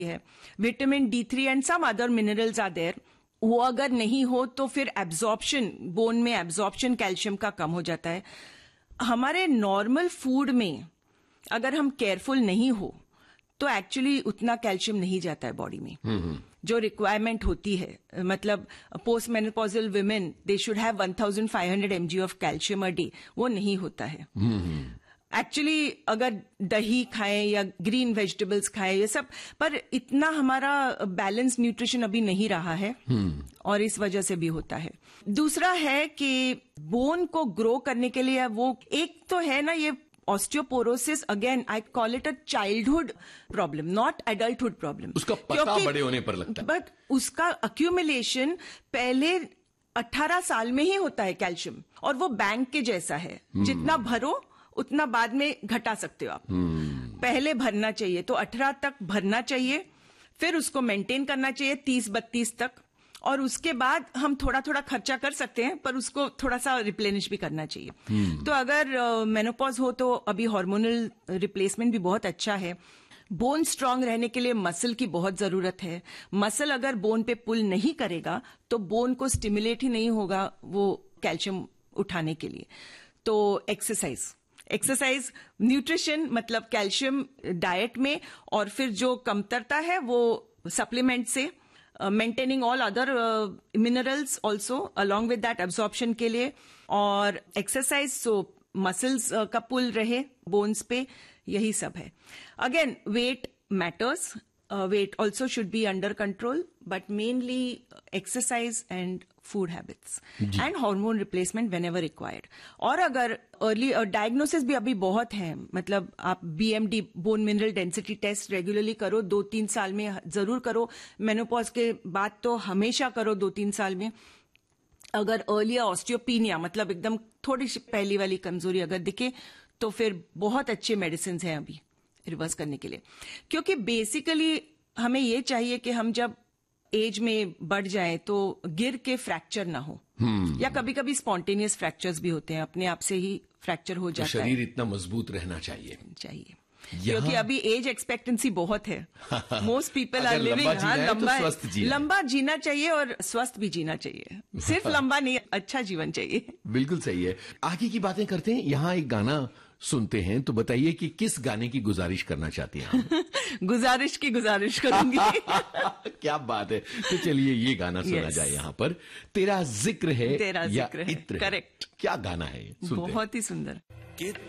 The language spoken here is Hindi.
है, vitamin D3 and some other minerals are there. वो अगर नहीं हो तो फिर एब्जॉर्प्शन, बोन में एब्जॉर्प्शन कैल्शियम का कम हो जाता है। हमारे नॉर्मल फूड में अगर हम केयरफुल नहीं हो तो एक्चुअली उतना कैल्शियम नहीं जाता है बॉडी में जो रिक्वायरमेंट होती है। मतलब post menopausal women, they should have 1500 mg of calcium a day, वो नहीं होता है। एक्चुअली अगर दही खाएं या ग्रीन वेजिटेबल्स खाएं ये सब, पर इतना हमारा बैलेंस न्यूट्रिशन अभी नहीं रहा है और इस वजह से भी होता है। दूसरा है कि बोन को ग्रो करने के लिए वो एक तो है ना, ये osteoporosis, again I call it a childhood problem, not adulthood problem. उसका पता बड़े होने पर लगता है, बट उसका अक्यूमुलेशन पहले 18 साल में ही होता है कैल्शियम, और वो बैंक के जैसा है, जितना भरो उतना बाद में घटा सकते हो आप। पहले भरना चाहिए तो 18 तक भरना चाहिए, फिर उसको मेंटेन करना चाहिए 30-32 तक, और उसके बाद हम थोड़ा थोड़ा खर्चा कर सकते हैं, पर उसको थोड़ा सा रिप्लेनिश भी करना चाहिए। तो अगर मेनोपॉज हो तो अभी हार्मोनल रिप्लेसमेंट भी बहुत अच्छा है। बोन स्ट्रांग रहने के लिए मसल की बहुत जरूरत है। मसल अगर बोन पे पुल नहीं करेगा तो बोन को स्टिमुलेट ही नहीं होगा वो कैल्शियम उठाने के लिए। तो एक्सरसाइज, न्यूट्रिशन मतलब कैल्शियम डाइट में, और फिर जो कमतरता है वो सप्लीमेंट से, maintaining all other minerals also along with that absorption के लिए, और एक्सरसाइज सो मसल्स का पुल रहे बोन्स पे, यही सब है। Again wait matters, weight also should be under control, but mainly exercise and food habits and hormone replacement whenever required. और अगर early diagnosis भी अभी बहुत है, मतलब आप BMD bone mineral density test regularly करो, 2-3 साल में जरूर करो। मेनोपॉज के बाद तो हमेशा करो 2-3 साल में। अगर अर्ली ऑस्टियोपीनिया मतलब एकदम थोड़ी सी पहली वाली कमजोरी अगर दिखे तो फिर बहुत अच्छे मेडिसिन हैं अभी रिवर्स करने के लिए, क्योंकि बेसिकली हमें ये चाहिए कि हम जब एज में बढ़ जाएं तो गिर के फ्रैक्चर ना हो, या कभी कभी स्पॉन्टेनियस फ्रैक्चर्स भी होते हैं, अपने आप से ही फ्रैक्चर हो जाता है। शरीर इतना मजबूत रहना चाहिए क्योंकि अभी एज एक्सपेक्टेंसी बहुत है। मोस्ट पीपल आर लिविंग, लंबा जीना चाहिए और स्वस्थ भी जीना चाहिए, सिर्फ लंबा नहीं, अच्छा जीवन चाहिए। बिल्कुल सही है। आगे की बातें करते हैं, यहाँ एक गाना सुनते हैं, तो बताइए कि किस गाने की गुजारिश करना चाहती हैं? गुजारिश करूंगी। क्या बात है। तो चलिए ये गाना सुना जाए यहाँ पर, तेरा जिक्र है या इत्र। करेक्ट। क्या गाना है, बहुत ही सुंदर।